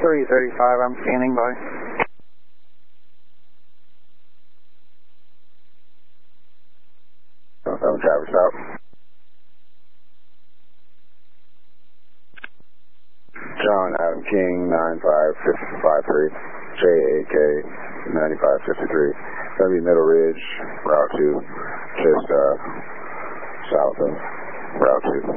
335, I'm standing by. Travis out. John Adam King 95553 JAK 9553. Gonna be Middle Ridge, Route 2, just south of Route 2.